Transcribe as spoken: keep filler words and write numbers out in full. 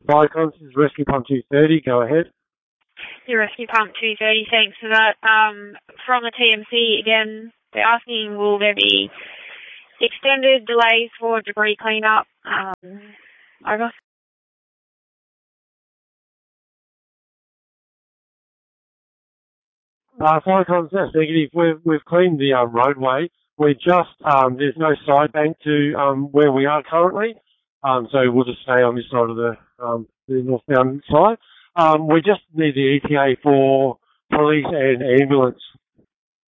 Cyclones is Rescue Pump two thirty, go ahead. Your Rescue Pump two thirty, thanks for that. Um, from the T M C, again, they're asking will there be extended delays for debris cleanup? Um, over. Uh, Cyclones, that's negative. We've, we've cleaned the um, roadway. We're just, um, there's no side bank to um, where we are currently. Um, so we'll just stay on this side of the, um, the northbound side. Um, we just need the E T A for police and ambulance